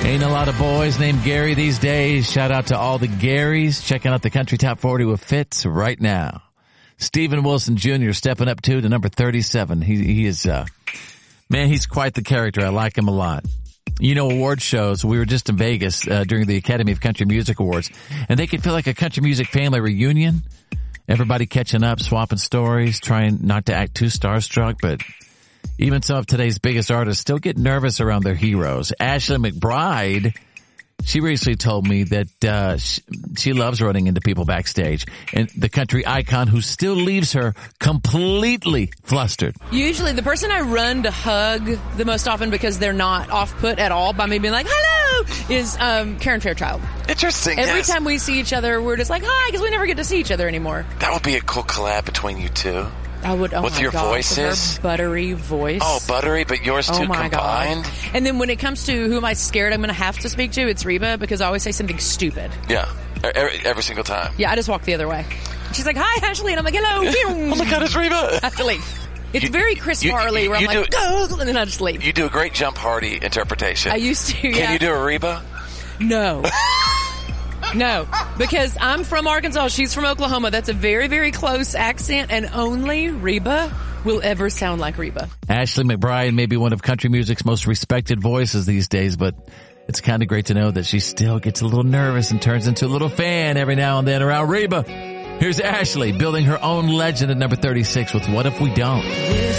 Ain't a lot of boys named Gary these days. Shout out to all the Garys checking out the Country Top 40 with Fitz right now. Stephen Wilson Jr. stepping up to number 37. He is, man, he's quite the character. I like him a lot. You know, award shows, we were just in Vegas during the Academy of Country Music Awards, and they can feel like a country music family reunion. Everybody catching up, swapping stories, trying not to act too starstruck, but even some of today's biggest artists still get nervous around their heroes. Ashley McBryde, she recently told me that she loves running into people backstage, and the country icon who still leaves her completely flustered. Usually the person I run to hug the most often because they're not off-put at all by me being like, hello, is Karen Fairchild. Interesting. Every time we see each other, we're just like, hi, because we never get to see each other anymore. That would be a cool collab between you two. I would, with your voices, her buttery voice. Oh, buttery, but yours two combined. God. And then when it comes to who am I scared I'm going to have to speak to, it's Reba, because I always say something stupid. Yeah, every single time. Yeah, I just walk the other way. She's like, "Hi, Ashley," and I'm like, "Hello." Oh my God, it's Reba. I have to leave. It's very Chris Farley, where I'm like, "Go," and then I just leave. You do a great Jump Hardy interpretation. I used to. Can you do a Reba? No. No, because I'm from Arkansas. She's from Oklahoma. That's a very, very close accent, and only Reba will ever sound like Reba. Ashley McBryde may be one of country music's most respected voices these days, but it's kind of great to know that she still gets a little nervous and turns into a little fan every now and then around Reba. Here's Ashley building her own legend at number 36 with What If We Don't?